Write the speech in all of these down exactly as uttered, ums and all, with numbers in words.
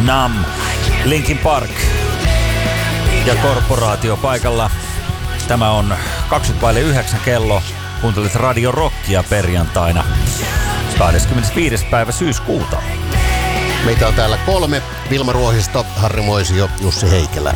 Numb, Linkin Park ja Korporaatio paikalla. Tämä on kaksikymmentä vaille yhdeksän kello. Kuuntelet Radio Rockia perjantaina kahdeskymmenesviides päivä syyskuuta. Meitä on täällä kolme. Vilma Ruohisto, Harri Moisio, Jussi Heikelä.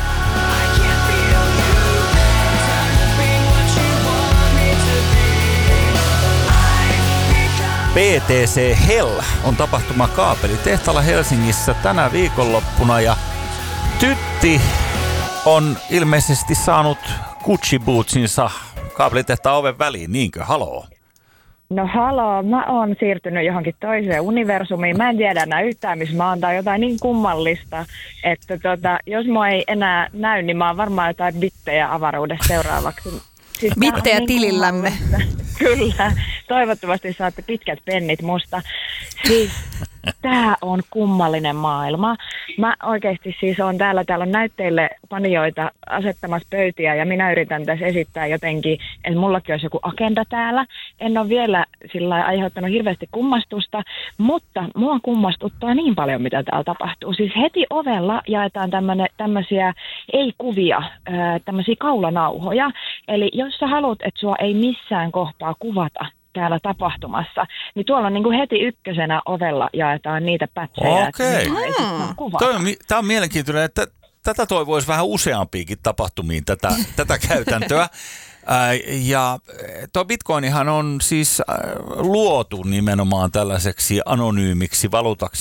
P T C Hell on tapahtuma kaapelitehtaalla Helsingissä tänä viikonloppuna ja Tytti on ilmeisesti saanut Gucci bootsinsa kaapelitehtaan oven väliin, niinkö? Haloo? No haloo, mä oon siirtynyt johonkin toiseen universumiin. Mä en tiedä enää yhtään, missä mä oon, tai jotain niin kummallista, että tota, jos mua ei enää näy, niin mä oon varmaan jotain bittejä avaruudessa seuraavaksi. Siis bittejä niin tilillämme. Kyllä, toivottavasti saatte pitkät pennit musta. Siis tää on kummallinen maailma. Mä oikeasti siis on täällä, täällä on näytteille panijoita asettamassa pöytiä ja minä yritän tässä esittää jotenkin, että mullakin olisi joku agenda täällä. En ole vielä sillä lailla aiheuttanut hirveästi kummastusta, mutta mua kummastuttaa niin paljon, mitä täällä tapahtuu. Siis heti ovella jaetaan tämmöisiä ei-kuvia, tämmöisiä kaulanauhoja. Eli jos sä haluat, että sua ei missään kohtaa kuvata täällä tapahtumassa, niin tuolla on niin kuin heti ykkösenä ovella jaetaan niitä pätsejä. Okei. Okay. Tämä on mielenkiintoinen, että tätä toivoisi vähän useampiinkin tapahtumiin, tätä, tätä käytäntöä. Ää, ja tuo Bitcoinihan on siis ää, luotu nimenomaan tällaiseksi anonyymiksi valuutaksi,